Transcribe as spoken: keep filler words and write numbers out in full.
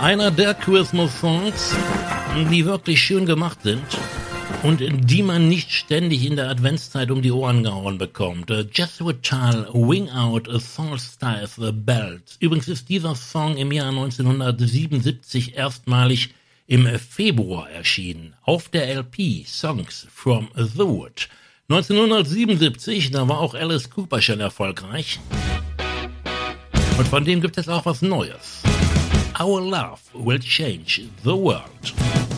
Einer der Christmas-Songs, die wirklich schön gemacht sind und die man nicht ständig in der Adventszeit um die Ohren gehauen bekommt. Jesuit Child, Wing Out, a Solstice Bells. Übrigens ist dieser Song im Jahr neunzehnhundertsiebenundsiebzig erstmalig im Februar erschienen, auf der L P Songs from the Wood. neunzehnhundertsiebenundsiebzig, da war auch Alice Cooper schon erfolgreich. Und von dem gibt es auch was Neues. Our love will change the world.